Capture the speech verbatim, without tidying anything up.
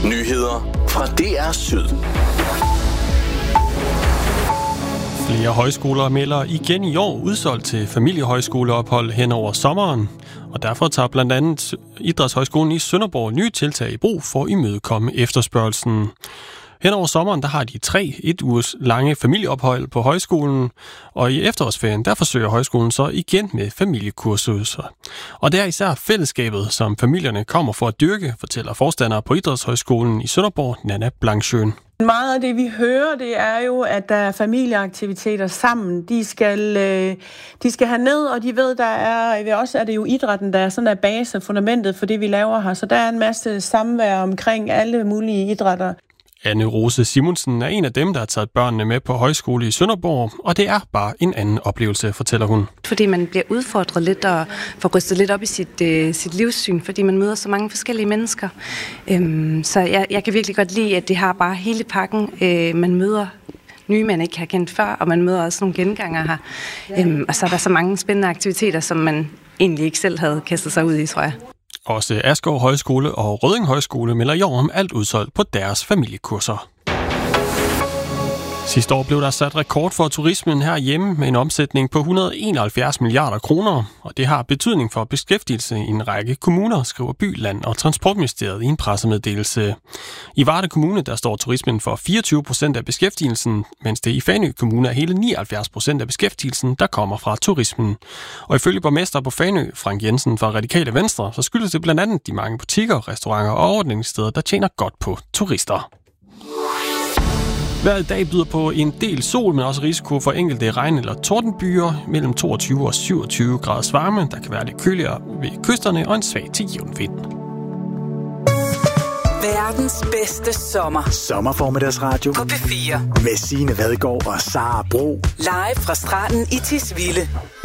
Nyheder fra D R Syd. Flere højskoler melder igen i år udsolgt til familiehøjskoleophold hen over sommeren, og derfor tager blandt andet Idrætshøjskolen i Sønderborg nye tiltag i brug for at imødekomme efterspørgelsen. Hen over sommeren der har de tre et ugers lange familieophold på højskolen, og i efterårsferien der forsøger højskolen så igen med familiekurser. Og det er især fællesskabet, som familierne kommer for at dyrke, fortæller forstander på Idrætshøjskolen i Sønderborg, Nanna Blankschøn. Meget af det, vi hører, det er jo, at der er familieaktiviteter sammen. De skal, øh, de skal have ned, og de ved, der er, også er det jo idrætten, der er sådan der base, fundamentet for det, vi laver her. Så der er en masse samvær omkring alle mulige idrætter. Anne Rose Simonsen er en af dem, der har taget børnene med på højskole i Sønderborg, og det er bare en anden oplevelse, fortæller hun. Fordi man bliver udfordret lidt og får rystet lidt op i sit, øh, sit livssyn, fordi man møder så mange forskellige mennesker. Øhm, så jeg, jeg kan virkelig godt lide, at det har bare hele pakken. Øh, man møder nye, man ikke har kendt før, og man møder også nogle genganger her. Øhm, og så er der så mange spændende aktiviteter, som man egentlig ikke selv havde kastet sig ud i, tror jeg. Også Askov Højskole og Rødding Højskole melder i år om alt udsolgt på deres familiekurser. Sidste år blev der sat rekord for turismen herhjemme med en omsætning på et hundrede og enoghalvfjerds milliarder kroner, og det har betydning for beskæftigelse i en række kommuner, skriver By, Land og Transportministeriet i en pressemeddelelse. I Varde Kommune der står turismen for fireogtyve procent af beskæftigelsen, mens det i Fanø Kommune er hele nioghalvfjerds procent af beskæftigelsen, der kommer fra turismen. Og ifølge borgmester på Fanø, Frank Jensen fra Radikale Venstre, så skyldes det blandt andet de mange butikker, restauranter og overnatningssteder, der tjener godt på turister. Hver dag byder på en del sol, men også risiko for enkelte regn- eller tordenbyer mellem toogtyve og syvogtyve graders varme. Der kan være lidt køligere ved kysterne og en svag til jævn vind. Verdens bedste sommer. Sommerformiddagsradio på P fire. Med Signe Vadgaard og Sara Bro. Live fra stranden i Tisvilde.